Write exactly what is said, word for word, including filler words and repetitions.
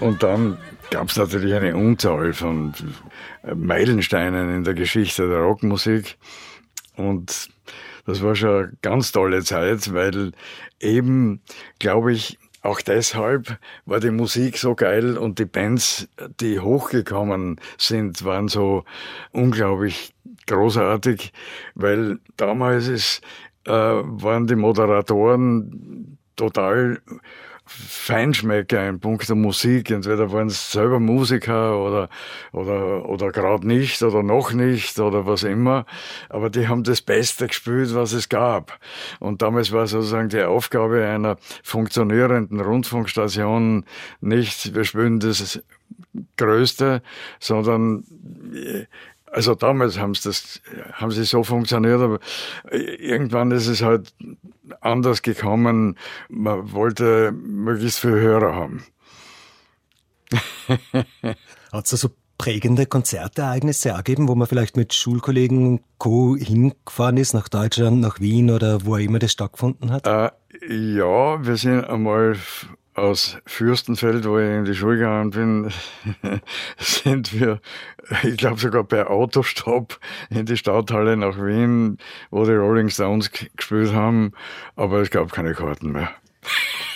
Und dann gab es natürlich eine Unzahl von Meilensteinen in der Geschichte der Rockmusik. Und das war schon eine ganz tolle Zeit, weil eben, glaube ich, auch deshalb war die Musik so geil und die Bands, die hochgekommen sind, waren so unglaublich großartig, weil damals ist, äh, waren die Moderatoren total Feinschmecker in puncto Musik. Entweder waren es selber Musiker oder, oder, oder gerade nicht oder noch nicht oder was immer. Aber die haben das Beste gespielt, was es gab. Und damals war sozusagen die Aufgabe einer funktionierenden Rundfunkstation nicht, wir spielen das Größte, sondern also damals haben sie das, haben sie so funktioniert, aber irgendwann ist es halt anders gekommen. Man wollte möglichst viele Hörer haben. Hat es da so prägende Konzertereignisse auch gegeben, wo man vielleicht mit Schulkollegen und Co. hingefahren ist, nach Deutschland, nach Wien oder wo auch immer das stattgefunden hat? Äh, ja, wir sind einmal aus Fürstenfeld, wo ich in die Schule gegangen bin, sind wir, ich glaube sogar per Autostopp in die Stadthalle nach Wien, wo die Rolling Stones gespielt haben, aber es gab keine Karten mehr.